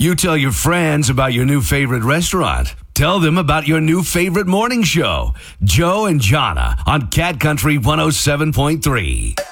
You tell your friends about your new favorite restaurant. Tell them about your new favorite morning show, Joe and Jonna on Cat Country 107.3.